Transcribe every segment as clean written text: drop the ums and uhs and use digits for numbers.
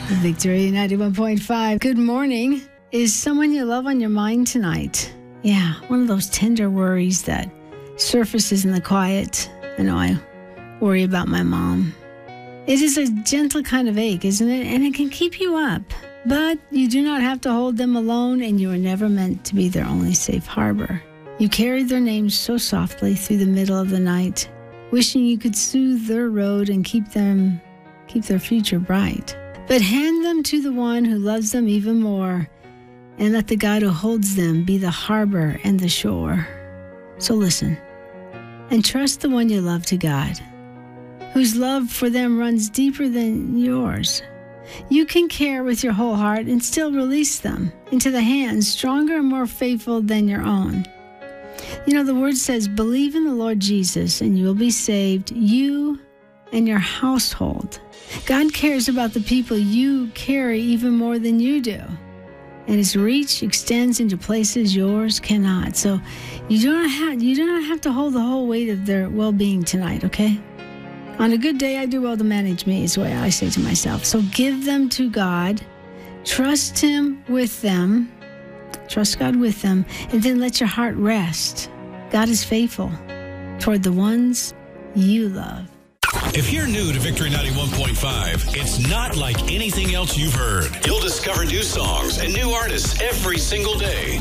Victory 91.5. Good morning. Is someone you love on your mind tonight? Yeah, one of those tender worries that surfaces in the quiet. I know I worry about my mom. It is a gentle kind of ache, isn't it? And it can keep you up. But you do not have to hold them alone, and you are never meant to be their only safe harbor. You carry their names so softly through the middle of the night, wishing you could soothe their road and keep their future bright. But hand them to the one who loves them even more, and let the God who holds them be the harbor and the shore. So listen, and trust the one you love to God, whose love for them runs deeper than yours. You can care with your whole heart and still release them into the hands stronger and more faithful than your own. You know, the word says, believe in the Lord Jesus and you will be saved, you and your household. God cares about the people you carry even more than you do. And his reach extends into places yours cannot. So you do not have to hold the whole weight of their well-being tonight, okay? On a good day, I do well to manage me, is what I say to myself. So give them to God. Trust him with them. Trust God with them. And then let your heart rest. God is faithful toward the ones you love. If you're new to Victory 91.5, it's not like anything else you've heard. You'll discover new songs and new artists every single day.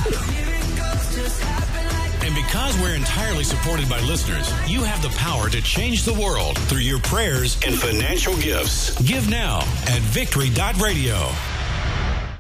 And because we're entirely supported by listeners, you have the power to change the world through your prayers and financial gifts. Give now at victory.radio.